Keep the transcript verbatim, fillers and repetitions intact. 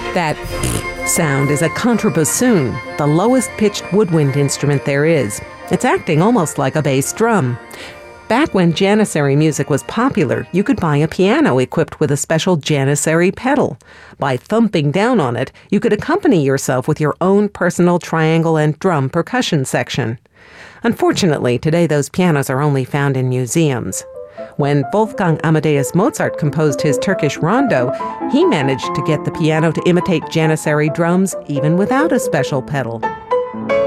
That sound is a contrabassoon, the lowest-pitched woodwind instrument there is. It's acting almost like a bass drum. Back when Janissary music was popular, you could buy a piano equipped with a special Janissary pedal. By thumping down on it, you could accompany yourself with your own personal triangle and drum percussion section. Unfortunately, today those pianos are only found in museums. When Wolfgang Amadeus Mozart composed his Turkish rondo, he managed to get the piano to imitate Janissary drums even without a special pedal.